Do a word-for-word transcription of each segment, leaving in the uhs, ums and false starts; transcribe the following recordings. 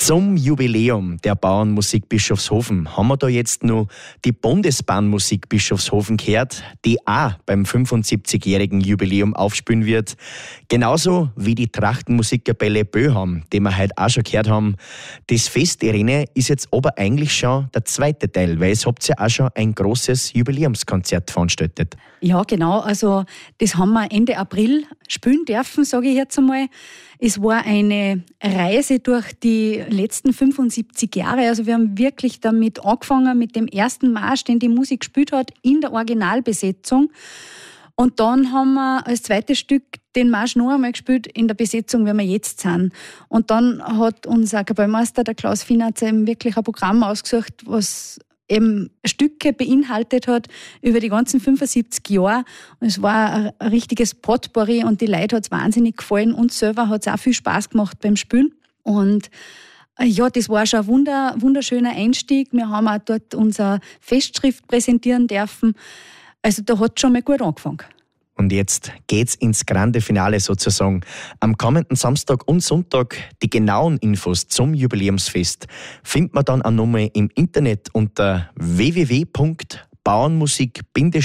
Zum Jubiläum der Bauernmusik Bischofshofen haben wir da jetzt noch die Bundesbahnmusik Bischofshofen gehört, die auch beim fünfundsiebzigjährigen Jubiläum aufspielen wird. Genauso wie die Trachtenmusikkapelle Böham, die wir heute auch schon gehört haben. Das Fest, Irene, ist jetzt aber eigentlich schon der zweite Teil, weil es habt ja auch schon ein großes Jubiläumskonzert veranstaltet. Ja, genau. Also das haben wir Ende April spielen dürfen, sage ich jetzt einmal. Es war eine Reise durch die letzten fünfundsiebzig Jahre. Also wir haben wirklich damit angefangen mit dem ersten Marsch, den die Musik gespielt hat, in der Originalbesetzung. Und dann haben wir als zweites Stück den Marsch noch einmal gespielt in der Besetzung, wie wir jetzt sind. Und dann hat unser Kapellmeister, der Klaus Finatzer, eben wirklich ein Programm ausgesucht, was eben Stücke beinhaltet hat über die ganzen fünfundsiebzig Jahre. Und es war ein, ein richtiges Potpourri und die Leute hat es wahnsinnig gefallen. Uns selber hat es auch viel Spaß gemacht beim Spielen. Und ja, das war schon ein wunder, wunderschöner Einstieg. Wir haben auch dort unsere Festschrift präsentieren dürfen. Also da hat es schon mal gut angefangen. Und jetzt geht's ins grande Finale sozusagen. Am kommenden Samstag und Sonntag die genauen Infos zum Jubiläumsfest findet man dann auch nochmal im Internet unter w w w punkt bauernmusik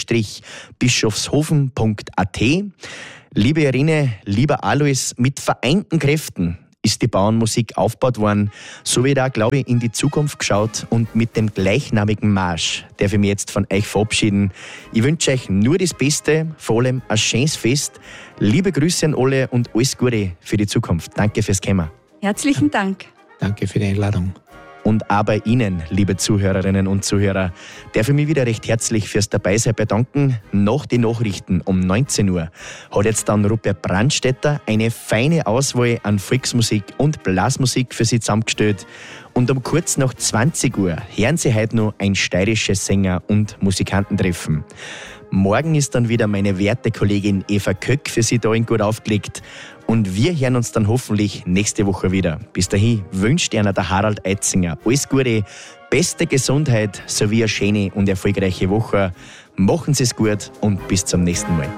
bischofshofen punkt a t. Liebe Irene, lieber Alois, mit vereinten Kräften ist die Bauernmusik aufgebaut worden. So wird auch, glaube ich, in die Zukunft geschaut und mit dem gleichnamigen Marsch darf ich mich jetzt von euch verabschieden. Ich wünsche euch nur das Beste, vor allem ein schönes Fest. Liebe Grüße an alle und alles Gute für die Zukunft. Danke fürs Kommen. Herzlichen Dank. Danke für die Einladung. Und auch bei Ihnen, liebe Zuhörerinnen und Zuhörer, darf ich mich wieder recht herzlich fürs Dabeisein bedanken. Nach den Nachrichten um neunzehn Uhr hat jetzt dann Rupert Brandstätter eine feine Auswahl an Volksmusik und Blasmusik für Sie zusammengestellt. Und um kurz nach zwanzig Uhr hören Sie heute noch ein steirisches Sänger- und Musikantentreffen. Morgen ist dann wieder meine werte Kollegin Eva Köck für Sie da in Gut aufgelegt. Und wir hören uns dann hoffentlich nächste Woche wieder. Bis dahin wünscht Ihnen der Harald Eitzinger alles Gute, beste Gesundheit sowie eine schöne und erfolgreiche Woche. Machen Sie es gut und bis zum nächsten Mal.